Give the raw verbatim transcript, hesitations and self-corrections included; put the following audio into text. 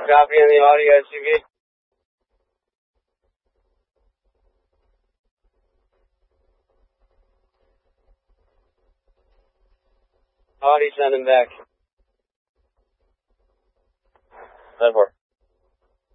Copy on the audio S U V. Audi, send him back. ten four.